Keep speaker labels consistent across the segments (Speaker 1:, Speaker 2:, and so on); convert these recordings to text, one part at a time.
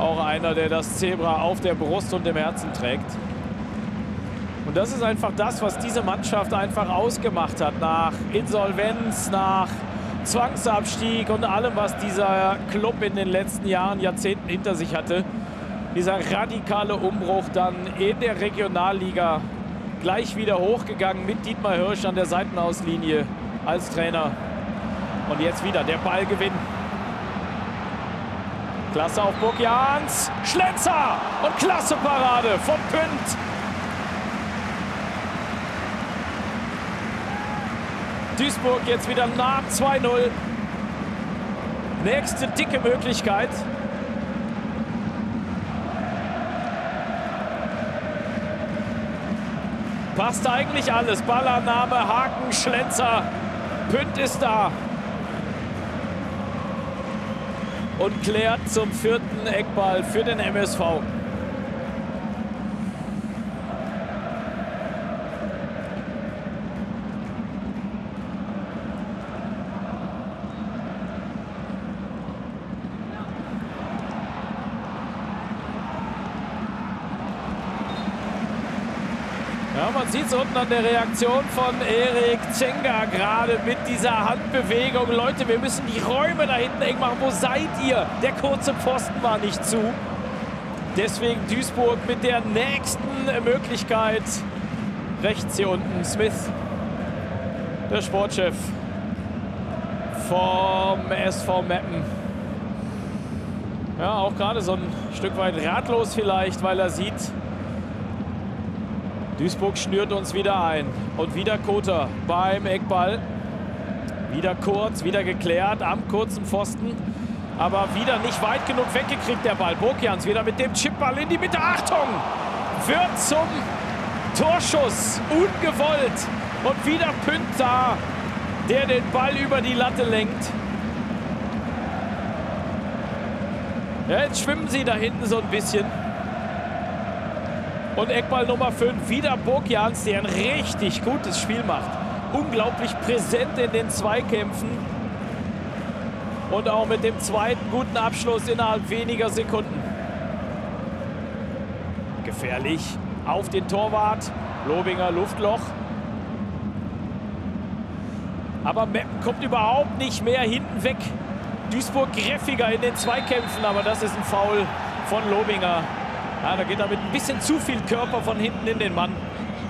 Speaker 1: Auch einer, der das Zebra auf der Brust und im Herzen trägt. Und das ist einfach das, was diese Mannschaft einfach ausgemacht hat. Nach Insolvenz, nach Zwangsabstieg und allem, was dieser Club in den letzten Jahren, Jahrzehnten hinter sich hatte. Dieser radikale Umbruch dann in der Regionalliga. Gleich wieder hochgegangen mit Dietmar Hirsch an der Seitenauslinie als Trainer. Und jetzt wieder der Ballgewinn. Klasse auf Burg Jahns. Schlenzer und klasse Parade von Pünd. Duisburg jetzt wieder nah 2-0. Nächste dicke Möglichkeit. Passt eigentlich alles. Ballannahme, Haken, Schlenzer. Pünd ist da. Und klärt zum 4. Eckball für den MSV. Ja, man sieht es unten an der Reaktion von Erik Zenga gerade mit dieser Handbewegung. Leute, wir müssen die Räume da hinten eng machen. Wo seid ihr? Der kurze Pfosten war nicht zu. Deswegen Duisburg mit der nächsten Möglichkeit. Rechts hier unten Smith, der Sportchef vom SV Meppen. Ja, auch gerade so ein Stück weit ratlos vielleicht, weil er sieht, Duisburg schnürt uns wieder ein. Und wieder Kota beim Eckball. Wieder kurz, wieder geklärt am kurzen Pfosten. Aber wieder nicht weit genug weggekriegt der Ball. Bokjans wieder mit dem Chipball in die Mitte. Achtung! Wird zum Torschuss. Ungewollt. Und wieder Pünd da, der den Ball über die Latte lenkt. Ja, jetzt schwimmen sie da hinten so ein bisschen. Und Eckball Nummer 5, wieder Bokjans, der ein richtig gutes Spiel macht. Unglaublich präsent in den Zweikämpfen. Und auch mit dem zweiten guten Abschluss innerhalb weniger Sekunden. Gefährlich auf den Torwart. Lobinger Luftloch. Aber Meppen kommt überhaupt nicht mehr hinten weg. Duisburg griffiger in den Zweikämpfen, aber das ist ein Foul von Lobinger. Ja, da geht er mit ein bisschen zu viel Körper von hinten in den Mann.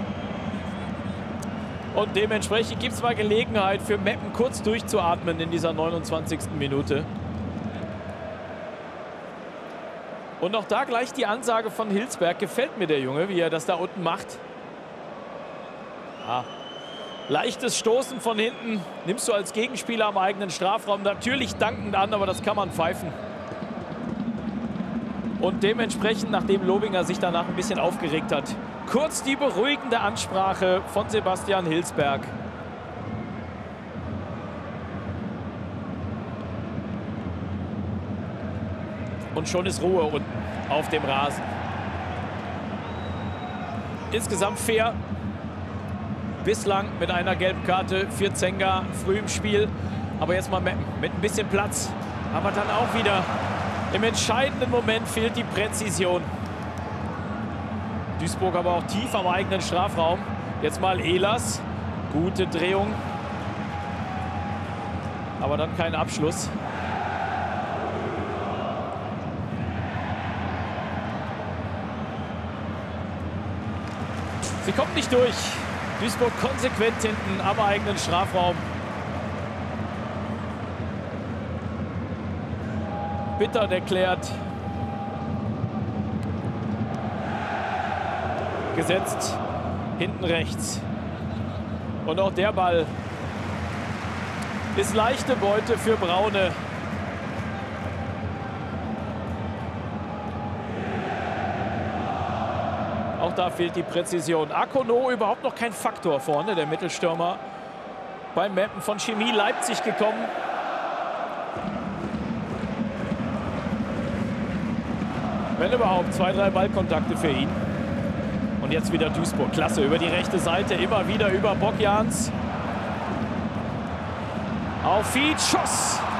Speaker 1: Und dementsprechend gibt es mal Gelegenheit für Meppen kurz durchzuatmen in dieser 29. Minute. Und auch da gleich die Ansage von Hilsberg. Gefällt mir der Junge, wie er das da unten macht. Ja. Leichtes Stoßen von hinten nimmst du als Gegenspieler am eigenen Strafraum natürlich dankend an, aber das kann man pfeifen. Und dementsprechend, nachdem Lobinger sich danach ein bisschen aufgeregt hat, kurz die beruhigende Ansprache von Sebastian Hilsberg. Und schon ist Ruhe unten auf dem Rasen. Insgesamt fair. Bislang mit einer gelben Karte für Zenga früh im Spiel. Aber jetzt mal mit ein bisschen Platz. Aber dann auch wieder im entscheidenden Moment fehlt die Präzision. Duisburg aber auch tief am eigenen Strafraum. Jetzt mal Ehlers. Gute Drehung. Aber dann kein Abschluss. Sie kommt nicht durch. Duisburg konsequent hinten am eigenen Strafraum. Bittern erklärt. Gesetzt. Hinten rechts. Und auch der Ball ist leichte Beute für Braune. Auch da fehlt die Präzision. Akono überhaupt noch kein Faktor vorne, der Mittelstürmer. Beim Meppen von Chemie Leipzig gekommen. Wenn überhaupt, 2, 3 Ballkontakte für ihn. Und jetzt wieder Duisburg. Klasse, über die rechte Seite, immer wieder über Bokjans. Auf Fied, Schuss.